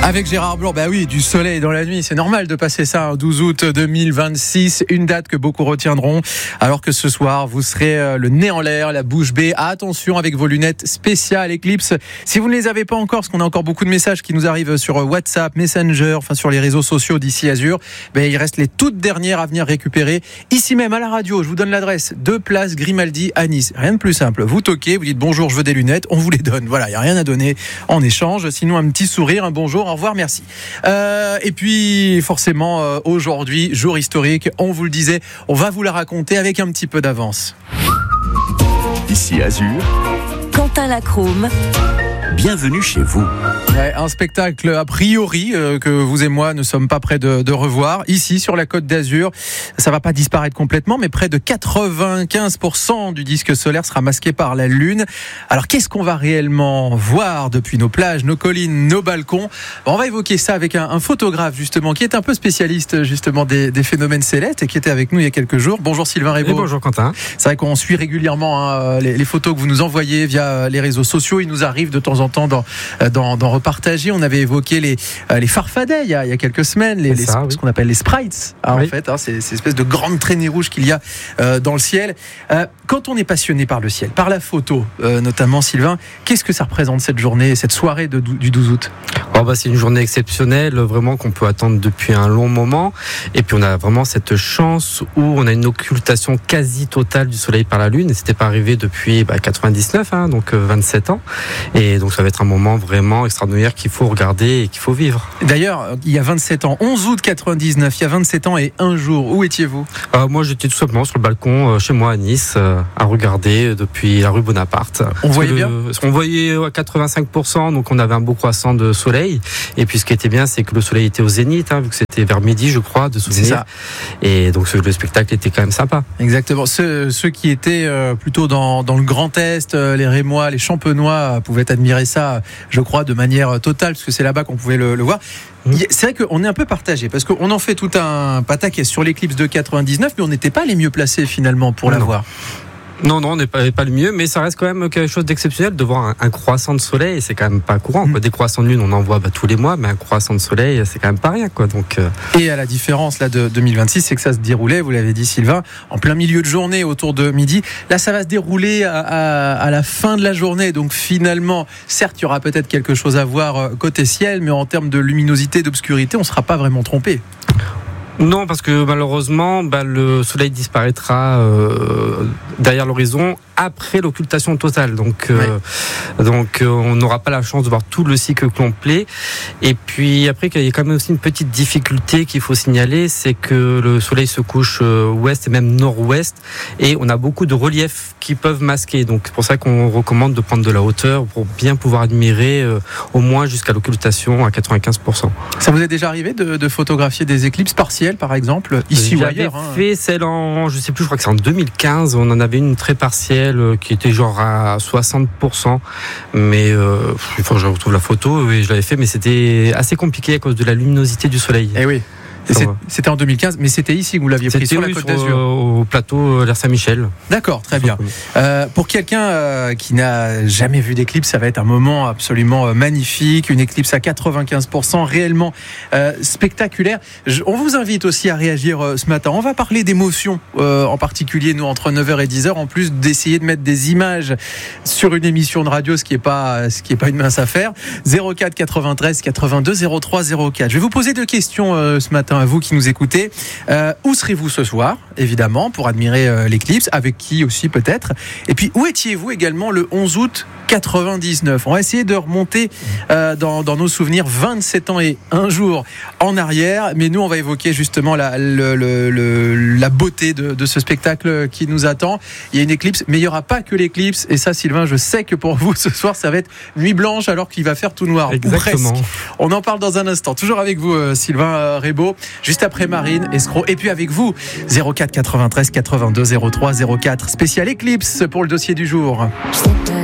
Avec Gérard Blanc, bah oui, du soleil dans la nuit, c'est normal de passer ça un 12 août 2026, une date que beaucoup retiendront, alors que ce soir, vous serez le nez en l'air, la bouche bée. Attention avec vos lunettes spéciales Eclipse. Si vous ne les avez pas encore, parce qu'on a encore beaucoup de messages qui nous arrivent sur WhatsApp, Messenger, enfin sur les réseaux sociaux d'ici Azur, il reste les toutes dernières à venir récupérer. Ici même à la radio, je vous donne l'adresse, 2 place Grimaldi à Nice. Rien de plus simple. Vous toquez, vous dites bonjour, je veux des lunettes, on vous les donne. Voilà, il n'y a rien à donner en échange. Sinon, un petit sourire, un bonjour, au revoir, merci. Et puis, forcément, aujourd'hui, jour historique, on vous le disait, on va vous la raconter avec un petit peu d'avance. Ici Azur, Quentin Lacrome. Bienvenue chez vous. Ouais, un spectacle a priori que vous et moi ne sommes pas prêts de revoir. Ici, sur la Côte d'Azur, ça va pas disparaître complètement, mais près de 95% du disque solaire sera masqué par la Lune. Alors, qu'est-ce qu'on va réellement voir depuis nos plages, nos collines, nos balcons ? On va évoquer ça avec un photographe, justement, qui est un peu spécialiste, justement, des phénomènes célestes et qui était avec nous il y a quelques jours. Bonjour Sylvain Rébaud. Et bonjour Quentin. C'est vrai qu'on suit régulièrement les photos que vous nous envoyez via les réseaux sociaux. Il nous arrive de temps en temps d'en repartager. On avait évoqué les farfadets il y a quelques semaines, ce qu'on appelle les sprites, en fait, ces espèces de grandes traînées rouges qu'il y a dans le ciel. Quand on est passionné par le ciel, par la photo, notamment Sylvain, qu'est-ce que ça représente cette journée, cette soirée du 12 août ? C'est une journée exceptionnelle, vraiment qu'on peut attendre depuis un long moment. Et puis on a vraiment cette chance où on a une occultation quasi totale du soleil par la Lune. Et c'était pas arrivé depuis 99, donc 27 ans. Et donc ça va être un moment vraiment extraordinaire qu'il faut regarder et qu'il faut vivre. D'ailleurs, il y a 27 ans, 11 août 99, il y a 27 ans et un jour, où étiez-vous ? Moi j'étais tout simplement sur le balcon chez moi à Nice, à regarder depuis la rue Bonaparte. On voyait bien ? On voyait à 85%, donc on avait un beau croissant de soleil. Et puis ce qui était bien, c'est que le soleil était au zénith, vu que c'était vers midi, je crois, de souvenir. C'est ça. Et donc le spectacle était quand même sympa. Exactement. Ceux qui étaient plutôt dans le Grand Est, les Rémois, les Champenois, pouvaient admirer ça, je crois, de manière totale, parce que c'est là-bas qu'on pouvait le voir. C'est vrai qu'on est un peu partagé, parce qu'on en fait tout un pataquès sur l'éclipse de 99, mais on n'était pas les mieux placés finalement pour la voir. Non, on n'est pas le mieux, mais ça reste quand même quelque chose d'exceptionnel de voir un croissant de soleil. C'est quand même pas courant, quoi. Des croissants de lune, on en voit tous les mois, mais un croissant de soleil, c'est quand même pas rien, quoi. Donc, Et à la différence là de 2026, c'est que ça se déroulait, vous l'avez dit Sylvain, en plein milieu de journée, autour de midi. Là, ça va se dérouler à la fin de la journée. Donc finalement, certes, il y aura peut-être quelque chose à voir côté ciel, mais en termes de luminosité, d'obscurité, on ne sera pas vraiment trompé. Non, parce que malheureusement, le soleil disparaîtra derrière l'horizon après l'occultation totale. Donc on n'aura pas la chance de voir tout le cycle complet. Et puis après, il y a quand même aussi une petite difficulté qu'il faut signaler, c'est que le soleil se couche ouest et même nord-ouest, et on a beaucoup de reliefs qui peuvent masquer. Donc c'est pour ça qu'on recommande de prendre de la hauteur pour bien pouvoir admirer au moins jusqu'à l'occultation à 95%. Ça vous est déjà arrivé de photographier des éclipses partielles, par exemple, ici ou ailleurs ? J'avais fait celle je crois que c'est en 2015, on en avait une très partielle qui était genre à 60%, mais il faut que je retrouve la photo, et je l'avais fait, mais c'était assez compliqué à cause de la luminosité du soleil. Eh oui. C'était en 2015, mais c'était ici que vous l'aviez pris sur la Côte d'Azur. Au plateau vers Saint-Michel. D'accord, très bien. Pour quelqu'un qui n'a jamais vu d'éclipse, ça va être un moment absolument magnifique, une éclipse à 95%, réellement spectaculaire. On vous invite aussi à réagir ce matin. On va parler d'émotions, en particulier nous entre 9h et 10h, en plus d'essayer de mettre des images sur une émission de radio, ce qui est pas une mince affaire. 04 93 82 03 04. Je vais vous poser 2 questions ce matin à vous qui nous écoutez. Où serez-vous ce soir, évidemment, pour admirer l'éclipse ? Avec qui aussi, peut-être ? Et puis, où étiez-vous également le 11 août 99 ? On va essayer de remonter dans nos souvenirs 27 ans et un jour en arrière. Mais nous, on va évoquer justement la beauté de ce spectacle qui nous attend. Il y a une éclipse, mais il n'y aura pas que l'éclipse. Et ça, Sylvain, je sais que pour vous, ce soir, ça va être nuit blanche alors qu'il va faire tout noir. Exactement. Presque. On en parle dans un instant. Toujours avec vous, Sylvain Rébaud. Juste après Marine, Escroc. Et puis avec vous, 04 93 82 03 04. Spécial éclipse pour le dossier du jour.